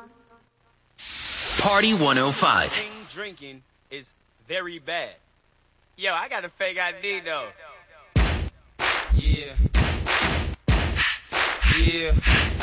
Party 105. Drinking is very bad. Yo, I got a fake ID though. Yeah. Yeah.